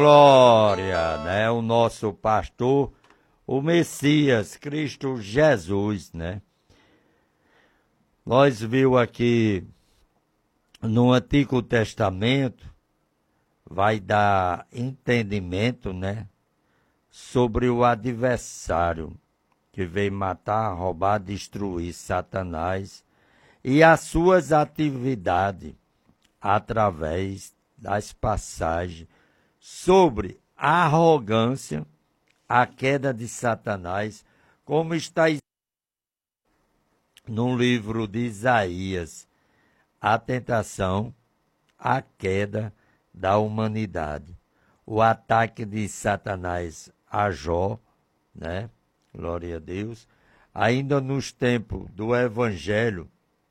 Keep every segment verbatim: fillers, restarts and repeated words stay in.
Glória, né? O nosso pastor, o Messias, Cristo Jesus, né? Nós viu aqui no Antigo Testamento, vai dar entendimento, né? Sobre o adversário que veio matar, roubar, destruir Satanás e as suas atividades através das passagens sobre a arrogância, a queda de Satanás, como está no livro de Isaías, a tentação, a queda da humanidade, o ataque de Satanás a Jó, né? Glória a Deus. Ainda nos tempos do Evangelho,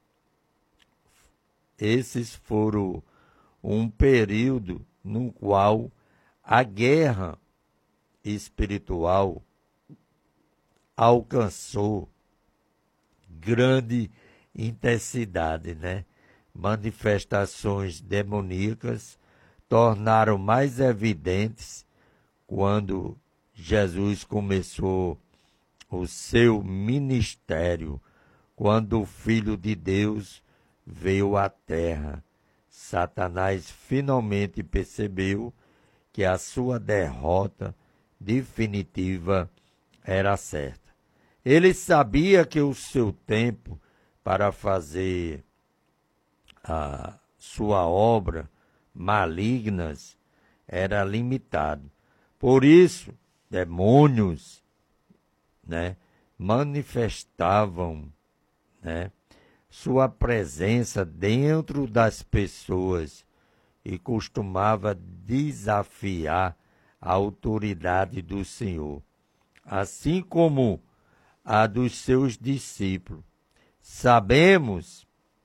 esses foram um período no qual a guerra espiritual alcançou grande intensidade, né? Manifestações demoníacas tornaram mais evidentes quando Jesus começou o seu ministério, quando o Filho de Deus veio à terra. Satanás finalmente percebeu que a sua derrota definitiva era certa. Ele sabia que o seu tempo para fazer a sua obra malignas era limitado. Por isso, demônios, né, manifestavam, né, sua presença dentro das pessoas e costumava desafiar a autoridade do Senhor, assim como a dos seus discípulos. Sabemos,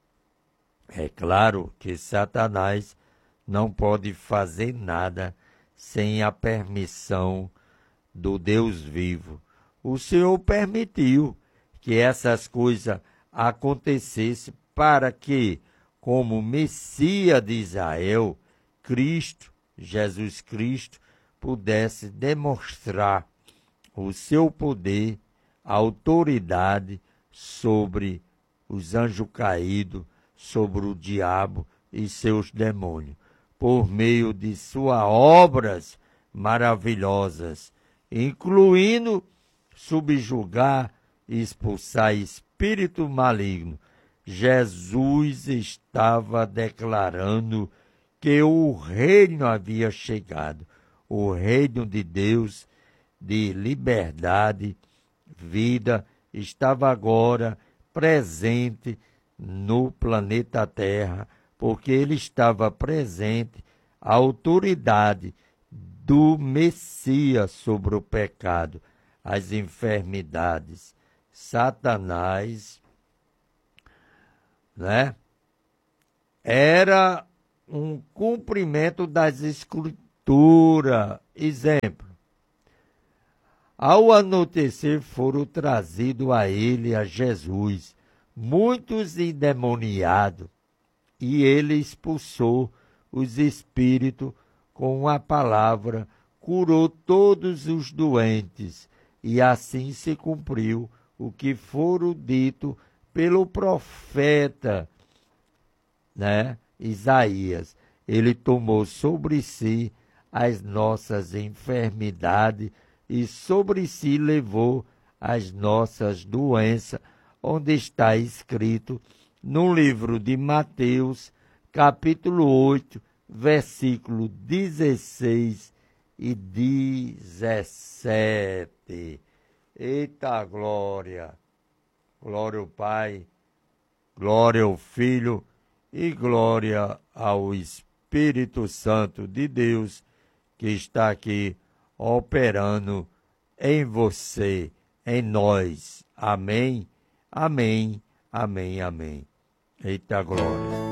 é claro, que Satanás não pode fazer nada sem a permissão do Deus vivo. O Senhor permitiu que essas coisas acontecessem para que, como Messias de Israel, Cristo, Jesus Cristo, pudesse demonstrar o seu poder, a autoridade sobre os anjos caídos, sobre o diabo e seus demônios, por meio de suas obras maravilhosas, incluindo subjugar e expulsar espírito maligno. Jesus estava declarando que o reino havia chegado, o reino de Deus, de liberdade, vida, estava agora presente no planeta Terra, porque ele estava presente, a autoridade do Messias sobre o pecado, as enfermidades. Satanás, né, era um cumprimento das Escrituras. Exemplo: ao anoitecer foram trazidos a ele, a Jesus, muitos endemoniados, e ele expulsou os espíritos com a palavra, curou todos os doentes, e assim se cumpriu o que fora dito pelo profeta, né, Isaías. Ele tomou sobre si as nossas enfermidades e sobre si levou as nossas doenças, onde está escrito no livro de Mateus, capítulo oito, versículo dezesseis e dezessete. Eita glória! Glória ao Pai, glória ao Filho e glória ao Espírito Santo de Deus, que está aqui operando em você, em nós. Amém, amém, amém, amém. Eita glória!